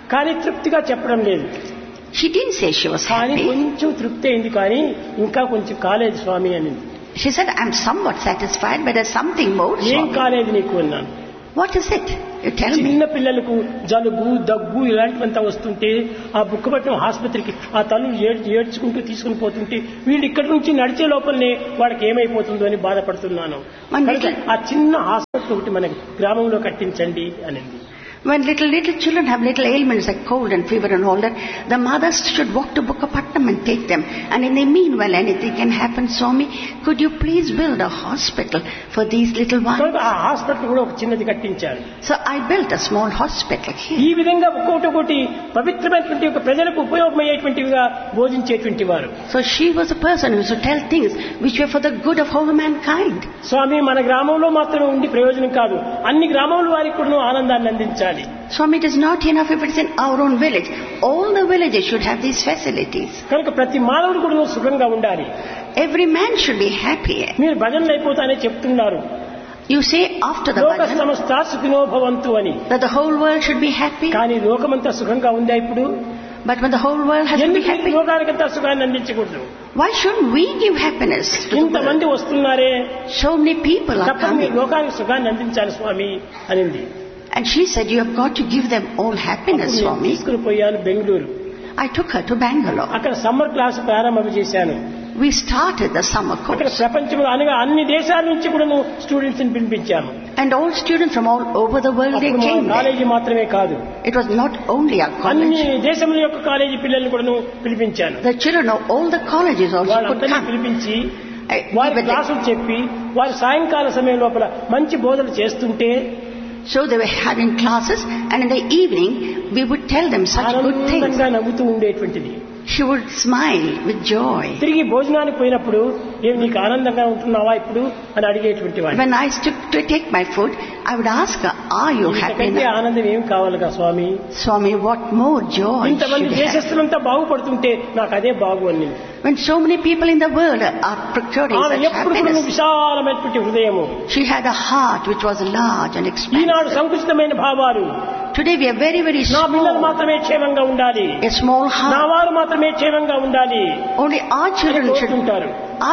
కానీ తృప్తిగా చెప్పడం లేదు. She didn't say she was కానీ happy. కొంచెం తృప్తి అయింది, కానీ ఇంకా కొంచెం కాలేదు స్వామి అని. She said, I'm somewhat satisfied, but there's something more, ఏం Swami. కాలేదు నీకు అన్నాను. What is it? You tell me. చిన్న పిల్లలకు జలుబు దగ్గు ఇలాంటివంతా వస్తుంటే ఆ బుక్కపట్నం ఆసుపత్రికి ఆ తల్లులు ఏడ్చుకుంటూ తీసుకుని పోతుంటే వీళ్ళు ఇక్కడి నుంచి నడిచే లోపలనే వాళ్ళకి ఏమైపోతుందో అని బాధపడుతున్నాను. కనుక ఆ చిన్న హాస్పిటల్ ఒకటి మన గ్రామంలో కట్టించండి అనింది. When little children have little ailments like cold and fever and all that, the mothers should walk to Bukkapatnam and take them. And in the meanwhile, anything can happen. Swami, could you please build a hospital for these little ones? కనుక ఆ హాస్పిటల్ కూడా ఒక చిన్నది కట్టించారు. So I built a small hospital here. ఈ విధంగా ఒక్కొక్కటి పవిత్రమైనటువంటి ఒక ప్రజలకు ఉపయోగమయ్యేటువంటివిగా బోధించేటువంటి వారు. So she was a person who used to tell things which were for the good of all mankind. స్వామి, మన గ్రామంలో మాత్రం ఉండి ప్రయోజనం కాదు, అన్ని గ్రామాల వారికి కూడా ఆనందాన్ని అందించాలి. Swami, it is not enough if it is in our own village. All the villages should have these facilities. కనుక ప్రతి మానవుడు కూడా సుఖంగా ఉండాలి. Every man should be happy. మీరు భజనలు అయిపోతానే చెప్తున్నారు. You say after the లోక bhajan సమస్త సుఖినో భవంతు అని. that the whole world should be happy. కానీ లోకమంతా సుఖంగా ఉందా ఇప్పుడు? But when the whole world has to be ఎందుకు happy, లోకానికంతా సుఖాన్ని అందించకూడదు? why shouldn't we give happiness to the ఇంతమంది world? వస్తున్నారే, So many people are తప్పని coming. లోకానికి సుఖాన్ని అందించాలి స్వామి అనింది. And she said, you have got to give them all happiness, అప్పుడు నేను Swami. తీసుకుని పోయాను Bengaluru. I took her to Bangalore. అక్కడ సమ్మర్ క్లాస్ ప్రారంభం చేశాను. We started the summer అక్కడ course. ప్రపంచంలో అనగా అన్ని దేశాల నుంచి కూడా స్టూడెంట్స్ ని పిలిపించాము. And all students from all over the world, they అప్పుడు came there. కాలేజీ మాత్రమే కాదు, It was not only our అన్ని college. దేశముల యొక్క కాలేజీ పిల్లల్ని కూడా పిలిపించాను. The children of all the colleges also could వాళ్ళందరినీ come. పిలిపించి I- వారి we were there. క్లాసులు చెప్పి వారి సాయంకాల సమయం లోపల మంచి బోధనలు చేస్తుంటే So they were having classes, and in the evening we would tell them such good things. ఆనందంగా నవ్వుతూ ఉండేటువంటిది. She would smile with joy. తిరిగి భోజనానికి పోయినప్పుడు ఏం నీకు ఆనందంగా ఉంటున్నావా ఇప్పుడు అని అడిగేటువంటి వాడు. When I took to take my food, I would ask her, are you happy ఇంతకంటే now? ఆనందం ఏం కావాలిగా స్వామి? Swami, what more joy ఇంతమంది should we have? దేశస్తులంతా బాగుపడుతుంటే నాకు అదే బాగు అని. When so many people in the world are procuring ఆమె such ఎప్పుడు కూడా happiness. విశాలమైనటువంటి హృదయము. She had a heart which was large and Eenadu expansive. సంకుచితమైన భావాలు. Today we are very, very నా పిల్లలు small. మాత్రమే క్షేమంగా ఉండాలి, A small నా heart. వారు మాత్రమే క్షేమంగా ఉండాలి Only our children should కోరుకుంటారు.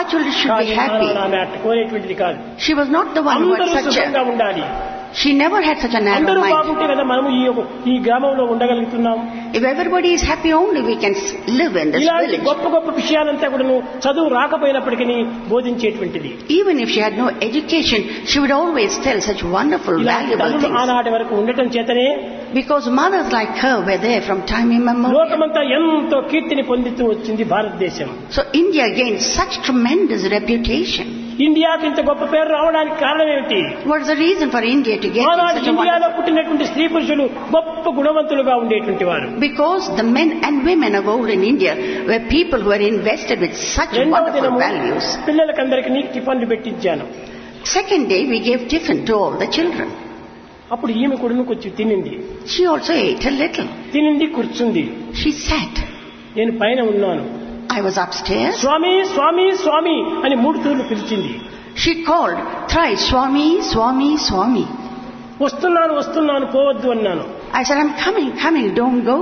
be happy. ఆమె అట్ట కోరేటువంటిది కాదు. She was not the one who అందరూ had such సుఖంగా a... ఉండాలి. She never had such a narrow అందరూ mind. బాగుంటే కదా మనము ఈ గ్రామంలో ఉండగలుగుతున్నాం. If everybody is happy, only we can live in this ఇలాంటి village. గొప్ప గొప్ప విషయాలంతా కూడా చదువు రాకపోయినప్పటికీ బోధించేటువంటిది. Even if she had no education, she would always tell such wonderful, ఇలాంటి valuable తల్లులు things. ఆనాటి వరకు ఉండటం చేతనే Because mothers like her were there from time immemorial. లోకమంతా ఎంతో కీర్తిని పొందుతూ వచ్చింది భారతదేశం. So India gained such tremendous reputation. ఇండియాకి ఇంత గొప్ప పేరు రావడానికి కారణం ఏమిటి? What is the reason for India to get ఆనాడు such a ఇండియాలో wonderful... పుట్టినటువంటి స్త్రీ పురుషులు గొప్ప గుణవంతులుగా ఉండేటువంటి వారు. Because the men and women of old in India were people who were invested with such రెండవ wonderful దినము values. పిల్లలకందరికీ టిఫన్లు పెట్టించాను. Second day, we gave tiffin to all the children. అప్పుడు ఈమె కూడా కొంచెం తినింది. She also ate a little. తినింది, కూర్చుంది. She sat. నేను పైన ఉన్నాను. I was upstairs. స్వామి స్వామి స్వామి అని 3 తూర్లు పిలిచింది. She called thrice, Swami, Swami, Swami. వస్తున్నాను వస్తున్నాను పోవద్దు అన్నాను. I said, I'm coming, coming, don't go.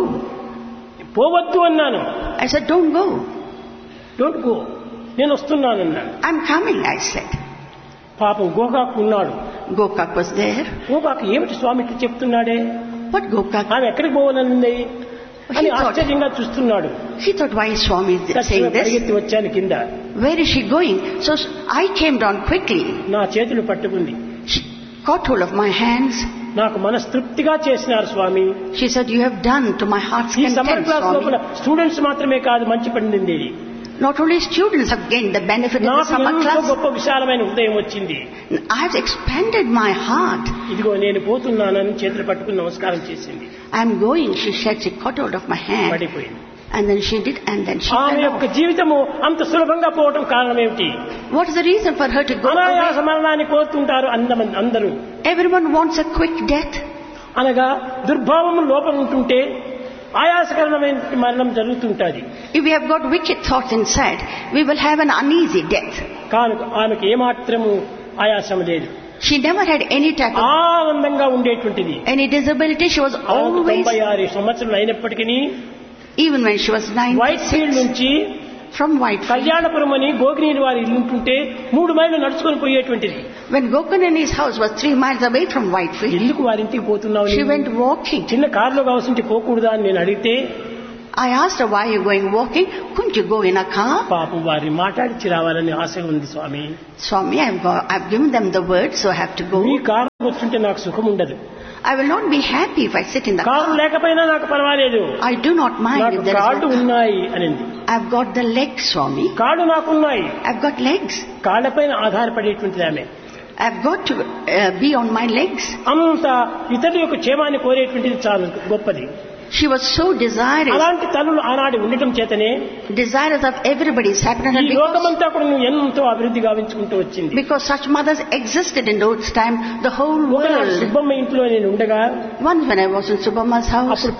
పోవద్దు అన్నాను. I said, don't go. Don't go, నేను వస్తున్నాను అన్నాడు. I'm coming, I said. పాపం గోకాకు ఉన్నాడు. Gokak was there. గోకాకు ఏమిటి స్వామి ఇట్లా చెప్తున్నాడే, What Gokak? ఆమె ఎక్కడికి పోవాలనుంది అని ఆశ్చర్యంగా చూస్తున్నాడు. He thought, why is Swami saying this? పరిగెత్తి వచ్చాను కింద. Where is she going? So I came down quickly. నా చేతులు పట్టుకుంది. She caught hold of my hands. నాకు మనస్తృప్తిగా చేసినారు స్వామి. She said, you have done to my heart's ఈ సమ్మర్ content, క్లాస్ లోపల Swami. స్టూడెంట్స్ మాత్రమే కాదు మంచి పండింది. Not only students have gained the benefit of the నాకు summer ఎంతో class. గొప్ప విశాలమైన హృదయం వచ్చింది. I have expanded my heart. ఇదిగో నేను పోతున్నానని చేతులు పట్టుకుని నమస్కారం చేసింది. I am going, she said. She caught hold of my hand. పడిపోయింది. And then she did, and then she ఆమె fell యొక్క off. జీవితము అంత సులభంగా పోవటం కారణం ఏమిటి? What is the reason for her to go అనాయాస away? మరణాన్ని కోరుతుంటారు అందరూ. Everyone wants a quick death. అనగా దుర్భావము లోపల ఉంటుంటే ఆయాసకరమైన మరణం జరుగుతుంటుంది. If we have got wicked thoughts inside, we will have an uneasy death. కానీ ఆమెకు ఏమాత్రము ఆయాసం లేదు. She never had any type of ఆనందంగా ఉండేటువంటిది. any disability. She was always, 96 సంవత్సరాలు అయినప్పటికీ even when she was white field 96, నుంచి from Whitefield. కళ్యాణపురం అని గోగినేని వారి ఇల్లు ఉంటుంటే 3 మైళ్ళు నడుచుకొని పోయేటువంటిది. When Gokanani's house was 3 miles away from Whitefield, ఎందుకు వారింటికి పోతున్నావు? she went walking. చిన్న కారులో కావాల్సింటే పోకూడదా అని నేను అడిగితే, I asked her, why are you going walking? Couldn't you go in a car? పాపం వారిని మాట్లాడిచి రావాలని ఆశ ఉంది స్వామి. Swami, I've given them the word, so I have to go. Me car వస్తుంటే నాకు సుఖం ఉండదు. I will not be happy if I sit in the car car. లేకపోయినా నాకు పర్వాలేదు, I do not mind నాకు if there కాళ్ళు is no. ఉన్నాయి అనింది. I've got the legs, Swami. కాళ్ళు నాకున్నాయి. I've got legs. కాళ్ళపైన ఆధారపడేటువంటిది ఆమె. I've got to be on my legs. అంత ఇతరుల యొక్క క్షేమాన్ని కోరేటువంటిది చాలా గొప్పది. She was so desirous అలాంటి తల్లులు ఆనాడు ఉండటం చేతనే of everybody's happiness, ఈ లోకమంతా కూడా ఎంతో అభివృద్ధి గావించుకుంటూ వచ్చింది. because such mothers existed in those time. The whole ఒకనాడు world. సుబ్బమ్మ ఇంట్లో నేను ఉండగా, Once when I was in Subhamma's house, అప్పుడు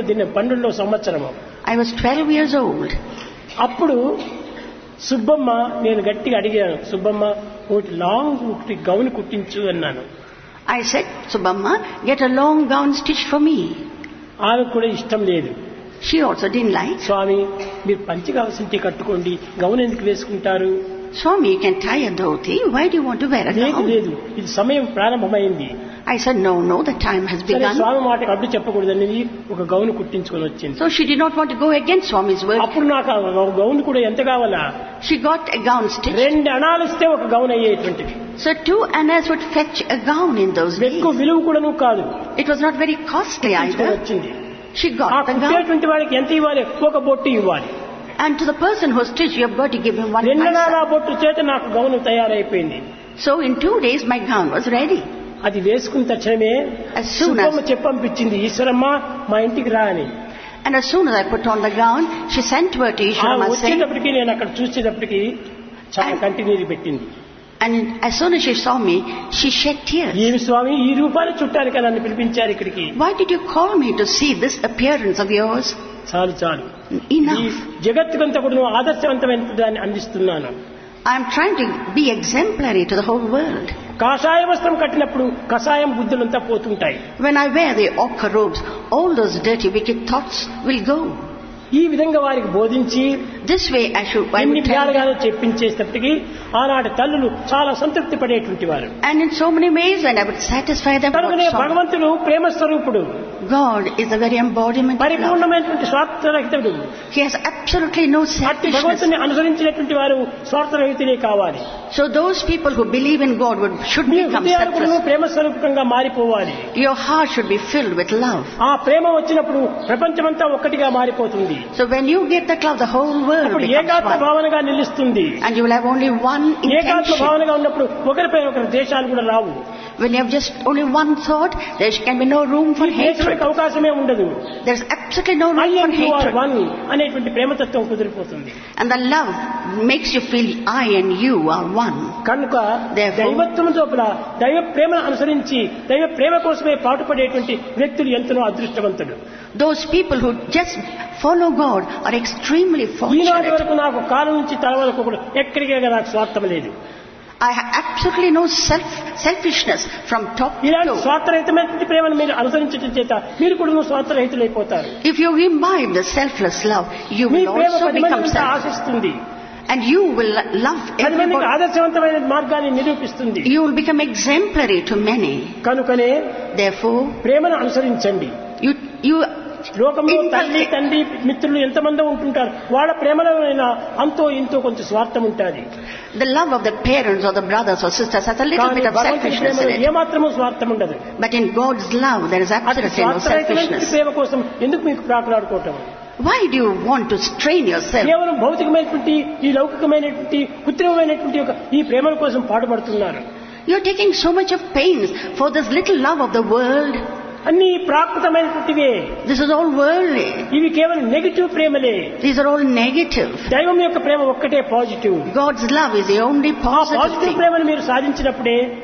12వ సంవత్సరము, I was 12 years old. అప్పుడు సుబ్బమ్మ, నేను గట్టిగా అడిగాను, సుబ్బమ్మ ఒకటి లాంగ్ ఒకటి గౌన్ కుట్టించు అన్నాను. I said, Subhamma, get a long gown stitched for me. ఆమెకు కూడా ఇష్టం లేదు. She also didn't like. స్వామి, మీరు పంచి కావాల్సింటే కట్టుకోండి, గౌన్ ఎందుకు వేసుకుంటారు? Swami, you can tie a dhoti. Why do you want to wear a లేదు gown? లేదు, ఇది సమయం ప్రారంభమైంది. I said, no, the time has సరే, begun. స్వామి మాటకు అడ్డు చెప్పకూడదని ఒక గౌన్ కుట్టించుకొని వచ్చింది. So she did not want to go against Swami's word. అప్పుడు నాకు ఆ గౌన్ కూడా ఎంత కావాలా? She got a gown stitched. 2 అణాలు ఇస్తే ఒక gown అయ్యేటువంటిది. So 2 annas would fetch a gown in those days. ఎక్కువ విలువ కూడాను కాదు. It was not very costly either. వచ్చింది. She ఆ got the gown. కుట్టేటువంటి వాడికి ఎంత ఇవ్వాలి? ఒక బొట్టు ఇవ్వాలి. And to the person who stitched, you have got to give him 1 2 అణాల paisa. బొట్టు చేత నాకు గౌన్ తయారైపోయింది. So in 2 days my gown was ready. అది వేసుకున్న తక్షణమే As soon as- Subbamma చెప్పంపించింది, Eshwaramma మా ఇంటికి రా అని. And as soon as I put on the gown, she sent word to Ishwarama saying, వచ్చేటప్పటికి నేను అక్కడ చూసేటప్పటికి చాలా కంటి నీరు పెట్టింది. and as soon as she saw me, she shed tears. ఏమి స్వామి, ఈ రూపాన్ని చుట్టానికి నన్ను పిలిపించారు ఇక్కడికి? Why did you call me to see this appearance of yours? చాలు చాలు, ఈ Enough. జగత్తుకంతా కూడా నువ్వు ఆదర్శవంతమైన దాన్ని అందిస్తున్నాను. I am trying to be exemplary to the whole world. కాషాయ వస్త్రం కట్టినప్పుడు కషాయం బుద్ధులంతా పోతుంటాయి. When I wear the ochre robes, all those dirty, wicked thoughts will go. ఈ విధంగా వారికి బోధించి This way I ఎన్ని would tell them. విధాలుగానో చెప్పించేటప్పటికి ఆనాటి తల్లులు చాలా సంతృప్తి పడేటువంటి వారు. And in so many ways, and I would satisfy them. కనుకనే భగవంతుడు ప్రేమ స్వరూపుడు, God is the very embodiment of love. పరిపూర్ణమైనటువంటి స్వార్థరహితుడు. He has absolutely no అట్టి selfishness. భగవంతుని అనుసరించినటువంటి వారు స్వార్థరహితులే కావాలి. So those people who believe in God should me become హృదయాలు కూడా selfless. ప్రేమ స్వరూపకంగా మారిపోవాలి. Your heart should be filled with love. ఆ ప్రేమ వచ్చినప్పుడు ప్రపంచమంతా ఒక్కటిగా మారిపోతుంది. So when you get that love, the whole world అప్పుడు becomes ఏకాత్మ one. భావనగా నిలుస్తుంది. And you will have only one ఏకాత్మ intention. భావనగా ఉన్నప్పుడు ఒకరిపై ఒకరి దేశాలు కూడా రావు. When you have just only one thought, there can be no room for ఈ hatred. దేశానికి అవకాశమే ఉండదు. There is absolutely no room for You are hatred. one అనేటువంటి ప్రేమతత్వం కుదిరిపోతుంది. And the love makes you feel I and you are one. కనుక Therefore- దైవత్వం లోపల దైవ ప్రేమను అనుసరించి దైవ ప్రేమ కోసమే పాటుపడేటువంటి వ్యక్తులు ఎంతనో అదృష్టవంతుడు. Those people who just follow God are extremely ఈనాటి fortunate. వరకు నాకు కాలం నుంచి తల వరకు కూడా ఎక్కడికే నాకు స్వార్థం లేదు. I have absolutely no selfishness from top to ఇలాంటి toe. స్వార్థరహితమైనటువంటి ప్రేమను మీరు అనుసరించడం చేత మీరు కూడా స్వార్థరహితులైపోతారు. If you imbibe the selfless love, you me will Prema also 10 become మందిని selfless. ఆశిస్తుంది. And you will love 10 మందికి everybody. ఆదర్శవంతమైన మార్గాన్ని నిరూపిస్తుంది. You will become exemplary to many. కనుకనే Therefore, ప్రేమను అనుసరించండి. you లోకంలో తల్లి inculcate. తండ్రి మిత్రులు ఎంతమందో ఉంటుంటారు. వాళ్ళ ప్రేమలో అంతో ఇంతో కొంచెం స్వార్థం ఉంటుంది. The love of the parents or the brothers or sisters has a little కానీ bit of భగవంతుని selfishness ప్రేమలో in it. ఏమాత్రము స్వార్థం ఉండదు. But in God's love, there is అది absolutely no స్వార్థరహితమైన selfishness. ప్రేమ కోసం ఎందుకు మీకు ప్రాకులాడుకోవటం? Why do you want to strain yourself? కేవలం భౌతికమైనటువంటి ఈ లౌకికమైనటువంటి కృత్రిమమైనటువంటి ఈ ప్రేమల కోసం పాటుపడుతున్నారు. You're taking so much of pains for this little love of the world. అన్ని ప్రాకృతమైనటువంటివే. This is all worldly. ఇవి కేవలం negative ప్రేమలే. These are all negative. దైవం యొక్క ప్రేమ ఒక్కటే positive. God's love is the only ఆ positive పాజిటివ్ thing. ప్రేమను మీరు సాధించినప్పుడే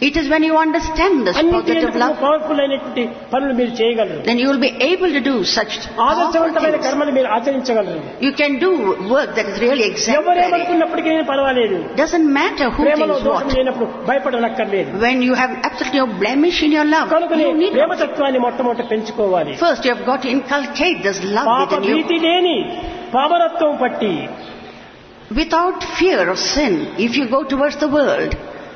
It is when you understand this positive love, powerful అయినటువంటి పనులు మీరు చేయగలరు. then you will be able to do such powerful ఆదర్శవంతమైన things. కర్మలు మీరు ఆచరించగలరు. You can do work that is really exemplary. ఎవరేమనుకున్నప్పటికీ పర్వాలేదు. Doesn't matter who ప్రేమలో thinks దోషం what. లేనప్పుడు భయపడనక్కర్లేదు. When you have absolutely no blemish in your love, కనుకనే you need ప్రేమతత్వాన్ని మొట్టమొదట పెంచుకోవాలి. first you have got to inculcate this love పాప within you. భీతి లేని పామరత్వం పట్టి Without fear of sin, if you go towards the world,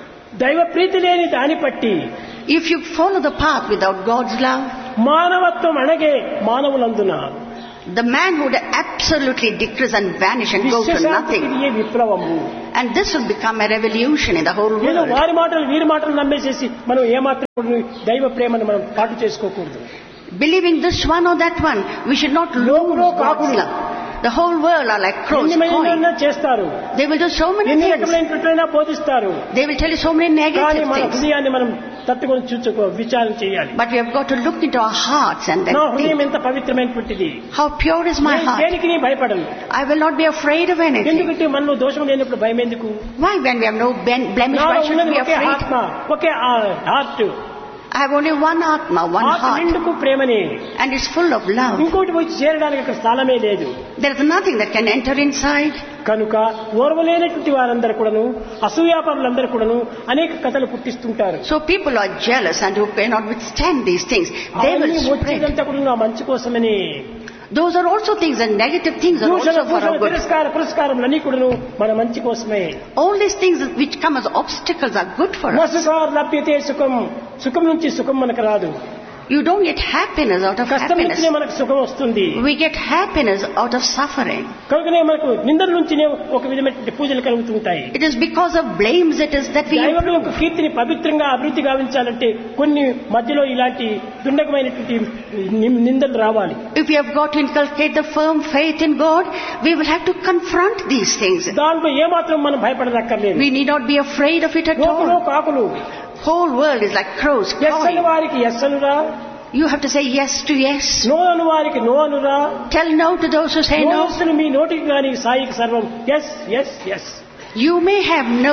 దైవ ప్రీతి లేని దాని పట్టి if you follow the path without God's love, మానవత్వం అణగే మానవులందున the man would absolutely decrease and vanish and go to nothing. విశ్వశాంతికి విప్లవము. And this will become a revolution in the whole ఏదో world. వారి మాటలు వీరి మాటలు నమ్మేసేసి మనం ఏమాత్రం దైవ ప్రేమను మనం పాటు చేసుకోకూడదు. Believing this one or that one, we should not lose God's love. The whole world are like crows ఎన్ని cawing. మహిళలైనా చేస్తారు, They will do so many ఎన్ని things. రకమైనట్లయినా బోధిస్తారు. They will tell you so many కానీ negative మన things. హృదయాన్ని మనం తట్టుకొని విచారణ చేయాలి. But we have got to look into our hearts and then నా హృదయం think, ఎంత పవిత్రమైనటువంటిది, how pure is my heart? దేనికి నీ భయపడను. I will not be afraid of anything. ఎందుకంటే మనలో దోషం లేనప్పుడు భయం ఎందుకు? Why, when we have no blemish, నాలో why should ఉన్నది we be ఒకే afraid? ఆత్మ, ఒకే heart. I have only one Atma, one ఆత్మ heart, నిండుకు ప్రేమనే. and it's full of love. ఇంకోటి వచ్చి చేరడానికి అక్కడ స్థలమే లేదు. There is nothing that can enter inside. కనుక ఓర్వలేనటువంటి వారందరూ కూడాను, అసూయాపరులందరూ కూడాను అనేక కథలు పుట్టిస్తుంటారు. So people are jealous and who cannot withstand these things. They will అవన్నీ spread. వచ్చేదంతా కూడా నా మంచి కోసమని. Those are also things, and negative things are దూషణ also for our good. పురస్కారములన్నీ కూడాను మన మంచి కోసమే. All these things which come as obstacles are good for us. నసుకార్ లభ్యతే సుఖం, సుఖం నుంచి సుఖం మనకు రాదు. You don't get happiness out of కష్టం happiness. నుంచినే మనకు సుఖం వస్తుంది. We get happiness out of suffering. కనుకనే మనకు నిందల నుంచినే ఒక విధమైన పూజలు కలుగుతుంటాయి. It is because of blames it is that we దైవం యొక్క improve. కీర్తిని పవిత్రంగా అభివృద్ధి గావించాలంటే కొన్ని మధ్యలో ఇలాంటి దుండకమైనటువంటి నిందలు రావాలి. If we have got to inculcate the firm faith in God, we will have to confront these things. దాంట్లో ఏమాత్రం మనం భయపడనక్కర్లేదు. We need not be afraid of it at లోకులో all. కాకులు Whole world is like crows yes అని cawing. వారికి yes అనురా, You have to say yes to yes. No అని వారికి no అనురా. Tell no to those who say no. నోస్తులు మీ నోటికి కానీ సాయికి సర్వం yes yes yes. You may have no.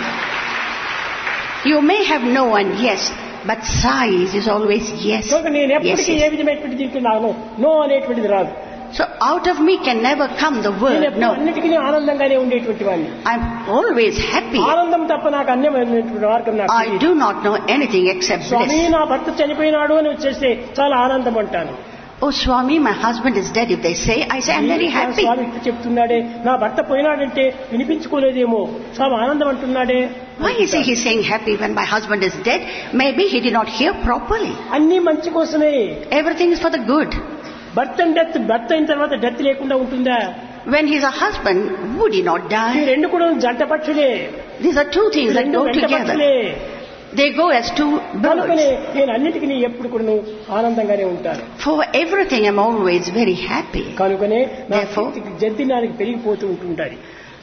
You may have no and yes, but Sai is always yes. కనుక నేను Yes, ఎప్పటికీ ఏ yes. విధమైనటువంటి దీంట్లో నాకు నో అనేటువంటిది రాదు. So out of me can never come the నేను word ఎప్పుడు no. అన్నిటికీ ఆనందంగానే ఉండేటువంటి వాడిని. I'm always happy. ఆనందం తప్ప నాకు అన్యమైనటువంటి మార్గం నాకు I తెలియదు. do not know anything except Swamy bliss. నా భర్త చనిపోయినాడు అని వచ్చేస్తే చాలా ఆనందం అంటాను. Oh Swami, my husband is dead. If they say, I say I'm very happy. స్వామి ఇప్పుడు చెప్తున్నాడే, నా భర్త పోయినాడంటే వినిపించుకోలేదేమో, స్వామి ఆనందం అంటున్నాడే. Why is he saying happy when my husband is dead? Maybe he did not hear properly. అన్ని మంచి కోసమే. Everything is for the good. భర్త అయిన తర్వాత డెత్ లేకుండా ఉంటుందా? When he's a husband, would he not ఈ die? రెండు కూడా జంట పక్షులే. These are two things that రెండు go వెంట together. పక్షులే. They go as two కనుకనే birds. నేను అన్నిటికీ ఎప్పుడు కూడా ఆనందంగానే ఉంటాను. For everything I'm always very happy. కనుకనే నా Therefore- జద్దినానికి పెరిగిపోతూ ఉంటుంటాయి.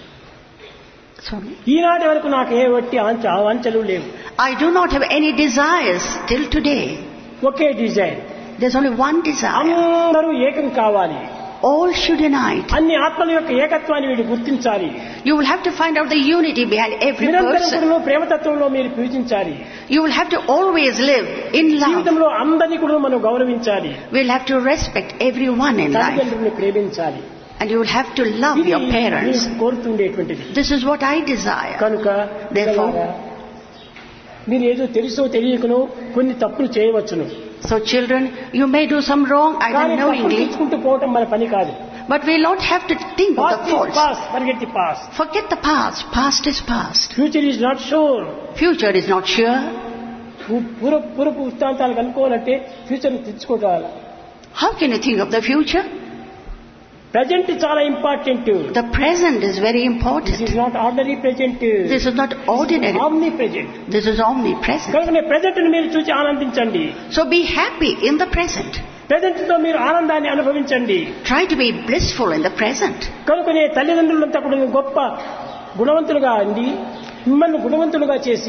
Swami, ఈనాటి వరకు నాకు ఏ వట్టి ఆంచలు లేవు. I do not have any desires till today. Okay design. There's only one desire. అందరూ ఏకం కావాలి. All should unite. అన్ని ఆత్మల యొక్క ఏకత్వాన్ని వీడు గుర్తించాలి. You will have to find out the unity behind every నిరంతరం person. కూడా ప్రేమతత్వంలో మీరు పూజించాలి. You will have to always live in love. జీవితంలో అందరినీ కూడా మనం గౌరవించాలి. We'll have to respect everyone in life. తల్లిదండ్రులను ప్రేమించాలి. And you will have to love ఇది your parents. మీరు కోరుతుండేటువంటిది. This is what I desire. కనుక Therefore- పిల్లలారా, మీరు ఏదో తెలుసో తెలియకనో కొన్ని తప్పులు చేయవచ్చును. So children, you may do some wrong కానీ either తప్పులు knowingly, తెచ్చుకుంటూ పోవటం మన పని కాదు. but we'll not have to think of the faults. Forget the past. Forget the past. Past is past. Future is not sure. Future is not sure. పూర్వపు వృత్తాంతాలు కనుక్కోవాలంటే ఫ్యూచర్ తెచ్చుకోవాలి. How can you think of the future? Present చాలా important. The present is very this important. Is not ordinary present. This is not ordinary. Omni present. This is omnipresent. కనుక ప్రెజెంట్ ని మీరు చూసి ఆనందించండి. So be happy in the present. Present తో మీరు ఆనందాన్ని అనుభవించండి. Try to be blissful in the present. కనుకనే తల్లిదండ్రులంతా కూడా గొప్ప గుణవంతులుగా అండి మిమ్మల్ని గుణవంతులుగా చేసి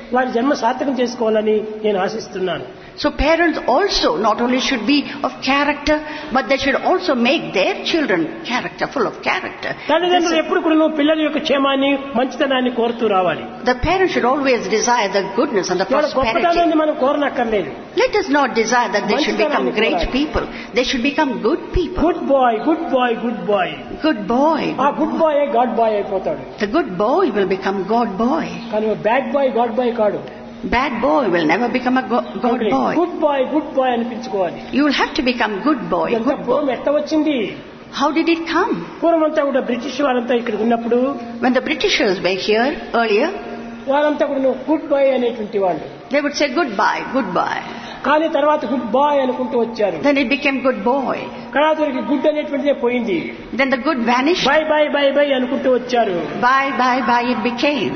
వారి జన్మ సార్థకం చేసుకోవాలని నేను ఆశిస్తున్నాను. So parents also not only should be of character, but they should also make their children character, full of character. తల్లిదండ్రులు ఎప్పుడు కూడా పిల్లల యొక్క క్షేమాన్ని మంచితనాన్ని కోరుతూ రావాలి. The parents should always desire the goodness and the prosperity. గొప్పతనాన్ని మనం కోరనక్కర్లేదు. Let us not desire that they should become great people. They should become good people. Good bye, good bye, good bye. Good boy. ఆ గుడ్ బాయ్ గాడ్ బాయ్ అయిపోతాడు. The good boy will become God boy. కానీ బ్యాడ్ బాయ్ గాడ్ బాయ్ కాడు. Bad boy will never become a God boy. Good bye, good bye అనిపించుకోవాలి. You will have to become good boy. Good boy. పూర్వం ఎట్లా వచ్చింది? How did it come? పూర్వమంతా కూడా బ్రిటిష్ వారంతా ఇక్కడ ఉన్నప్పుడు, When the Britishers were here earlier, వారంతా కూడా గుడ్ బాయ్ అనేటువంటి వాళ్ళు. they would say goodbye, goodbye. కానీ తర్వాత గుడ్ బాయ్ అనుకుంటూ వచ్చారు. Then it became good boy. కళాతురికి good అనేటువంటిదే పోయింది. Then the good vanished. By by by by అనుకుంటూ వచ్చారు. Bye, bye, bye it became.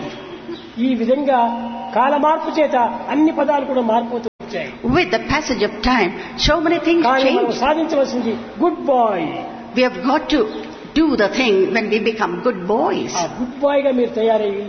ఈ విధంగా కాల మార్పు చేత అన్ని పదాలు కూడా మారిపోతూ వచ్చాయి. With the passage of time, so many things కానీ మనం change. సాధించవలసింది good bye. We have got to do the thing when we become good boys. ఆ గుడ్ బాయ్ గా మీరు తయారయ్యి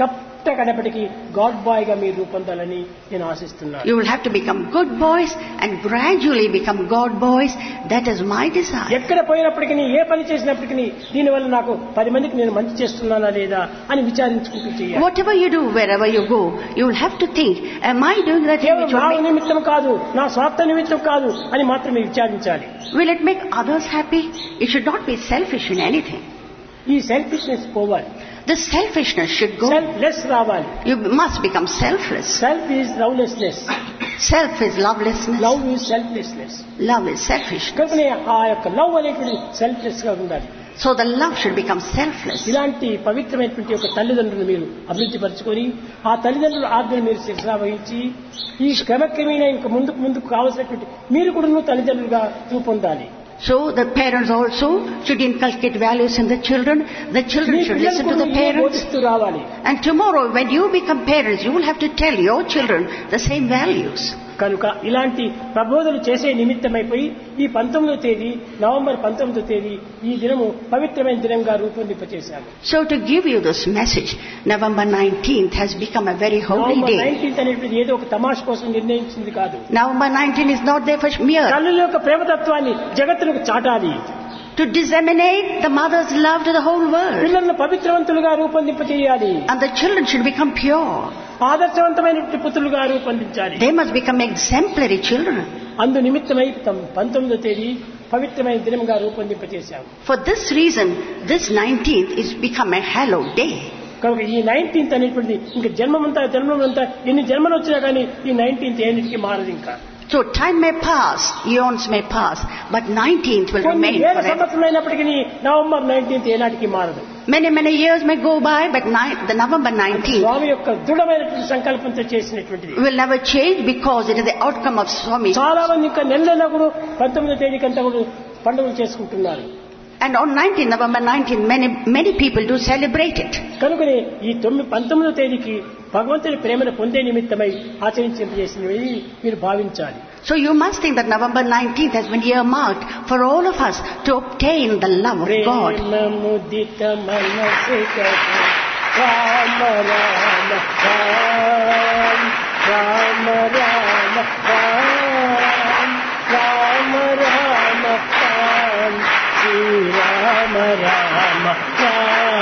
కడపటికి గాడ్ బాయ్ గా మీరు రూపొందాలని నేను ఆశిస్తున్నాను. You will have to become good boys and gradually become God boys. That is my desire. ఎక్కడ పోయినప్పటికీ ఏ పని చేసినప్పటికీ దీనివల్ల నాకు 10 మందికి నేను మంచి చేస్తున్నానా లేదా అని విచారించుకుంటూ చేయాలి. Whatever you do, wherever you go, you will have to think, am I doing that thing which నా will make... నిమిత్తం కాదు, నా స్వార్థ నిమిత్తం కాదు అని మాత్రమే విచారించాలి. Will it make others happy? You should not be selfish in anything. ఈ సెల్ఫిష్నెస్ పోవాలి. The selfishness should go. Selfless రావాలి. You must become selfless. Self is lovelessness. Self is lovelessness. Love is selflessness. Love is selfishness. కనుక ఆ యొక్క లవ్ అనేటువంటి సెల్ఫ్లెస్ గా ఉండాలి. So the love should become selfless. ఇలాంటి పవిత్రమైనటువంటి ఒక తల్లిదండ్రులు మీరు అభివృద్ధి పరచుకొని ఆ తల్లిదండ్రుల ఆజ్ఞను మీరు శిరసా వహించి ఈ క్రమక్రమేణా ఇంకా ముందుకు కావాల్సినటువంటి మీరు కూడా తల్లిదండ్రులుగా రూపొందాలి. So the parents also should inculcate values in the children. The children should listen to the parents. And tomorrow when you become parents, you will have to tell your children the same values. కనుక ఇలాంటి ప్రబోధనలు చేసే నిమిత్తమైపోయి ఈ 19వ తేదీ నవంబర్ 19వ తేదీ ఈ దినము పవిత్రమైన దినంగా రూపొందింపచేశాము. So to give you this message, November 19th has become a very holy day. November 19th అనేది ఏదో ఒక తమాష కోసం నిర్ణయించింది కాదు. November 19th is not there for mere. తల్లుల యొక్క ప్రేమతత్వాన్ని జగత్తుకు చాటాలి. To disseminate the mother's love to the whole world. పిల్లలను పవిత్రవంతులుగా రూపొందింపచేయాలి. And the children should become pure. ఆదర్శవంతమైనటువంటి పుత్రులుగా రూపొందించాలి. They must become exemplary children. అందు నిమిత్తమై 19వ తేదీ పవిత్రమైన దినంగా రూపొందింపచేశాము. For this reason, this 19th is become a hallowed day. కనుక ఈ 19th అనేటువంటి ఇంకా జన్మమంతా ఎన్ని జన్మలు వచ్చినా కానీ ఈ 19th ఏనిటికి మారదు. ఇంకా So time may pass, eons may pass, but 19th will remain forever. సంవత్సరమైనప్పటికీ November 19th ఏనాటికి మారదు. Many years may go by, but the November 19th స్వామి యొక్క దృఢమైనటువంటి సంకల్పంతో చేసినటువంటిది will never change because it is the outcome of Swami. చాలా మంది ఇంకా నెలల కూడా 19వ తేదీకంతా కూడా పండుగలు చేసుకుంటున్నారు. And on November 19th, many people do celebrate it. కనుకనే ఈ 19వ తేదీకి భగవంతుని ప్రేమను పొందే నిమిత్తమై ఆచరించేసినవి మీరు భావించాలి. So you must think that November 19th has been earmarked for all of us to obtain the love of God. Rama Rama